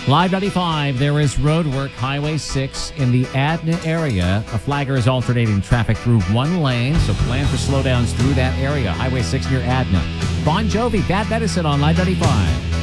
Live 95, there is road work, Highway 6 in the Adna area. A flagger is alternating traffic through one lane, so plan for slowdowns through that area. Highway 6 near Adna. Bon Jovi, Bad Medicine on Live 95.